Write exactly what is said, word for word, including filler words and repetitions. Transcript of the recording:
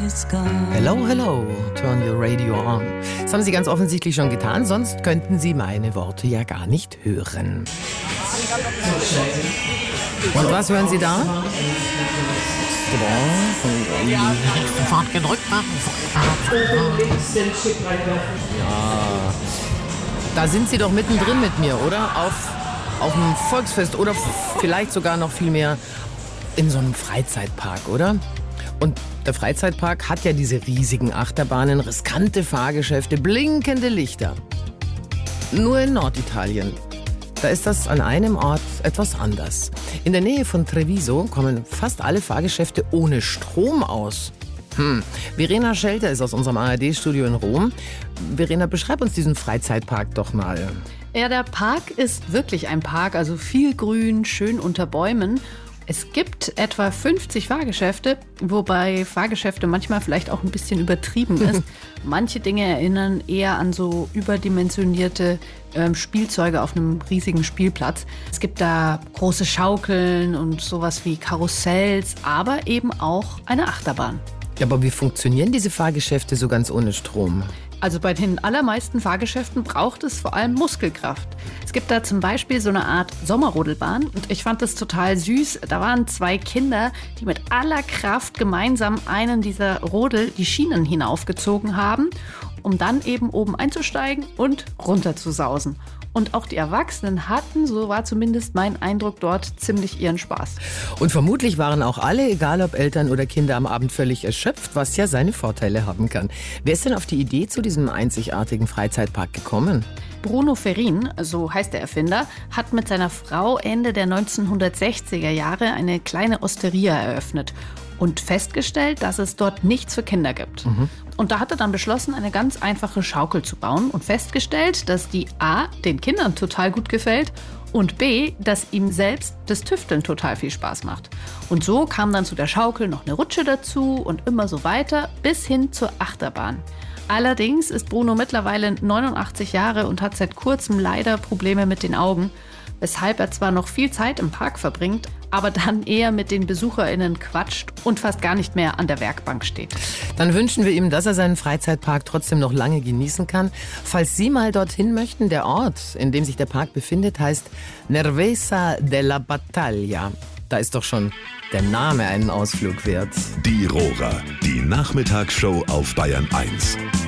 Hello, hello, turn your radio on. Das haben Sie ganz offensichtlich schon getan, sonst könnten Sie meine Worte ja gar nicht hören. Und was hören Sie da? Sofort gedrückt machen. Ja, da sind Sie doch mittendrin mit mir, oder? Auf, auf einem Volksfest oder vielleicht sogar noch viel mehr in so einem Freizeitpark, oder? Und der Freizeitpark hat ja diese riesigen Achterbahnen, riskante Fahrgeschäfte, blinkende Lichter. Nur in Norditalien, da ist das an einem Ort etwas anders. In der Nähe von Treviso kommen fast alle Fahrgeschäfte ohne Strom aus. Hm. Verena Schelter ist aus unserem A R D-Studio in Rom. Verena, beschreib uns diesen Freizeitpark doch mal. Ja, der Park ist wirklich ein Park, also viel Grün, schön unter Bäumen. Es gibt etwa fünfzig Fahrgeschäfte, wobei Fahrgeschäfte manchmal vielleicht auch ein bisschen übertrieben ist. Manche Dinge erinnern eher an so überdimensionierte ähm, Spielzeuge auf einem riesigen Spielplatz. Es gibt da große Schaukeln und sowas wie Karussells, aber eben auch eine Achterbahn. Ja, aber wie funktionieren diese Fahrgeschäfte so ganz ohne Strom? Also bei den allermeisten Fahrgeschäften braucht es vor allem Muskelkraft. Es gibt da zum Beispiel so eine Art Sommerrodelbahn und ich fand das total süß. Da waren zwei Kinder, die mit aller Kraft gemeinsam einen dieser Rodel die Schienen hinaufgezogen haben, um dann eben oben einzusteigen und runter zu sausen. Und auch die Erwachsenen hatten, so war zumindest mein Eindruck dort, ziemlich ihren Spaß. Und vermutlich waren auch alle, egal ob Eltern oder Kinder, am Abend völlig erschöpft, was ja seine Vorteile haben kann. Wer ist denn auf die Idee zu diesem einzigartigen Freizeitpark gekommen? Bruno Ferrin, so heißt der Erfinder, hat mit seiner Frau Ende der neunzehnhundertsechziger Jahre eine kleine Osteria eröffnet und festgestellt, dass es dort nichts für Kinder gibt. Mhm. Und da hat er dann beschlossen, eine ganz einfache Schaukel zu bauen und festgestellt, dass die A, den Kindern total gut gefällt und B, dass ihm selbst das Tüfteln total viel Spaß macht. Und so kam dann zu der Schaukel noch eine Rutsche dazu und immer so weiter bis hin zur Achterbahn. Allerdings ist Bruno mittlerweile neunundachtzig Jahre und hat seit kurzem leider Probleme mit den Augen, weshalb er zwar noch viel Zeit im Park verbringt, aber dann eher mit den BesucherInnen quatscht und fast gar nicht mehr an der Werkbank steht. Dann wünschen wir ihm, dass er seinen Freizeitpark trotzdem noch lange genießen kann. Falls Sie mal dorthin möchten, der Ort, in dem sich der Park befindet, heißt Nervesa della Battaglia. Da ist doch schon der Name einen Ausflug wert. Die Rohrer, die Nachmittagsshow auf Bayern eins.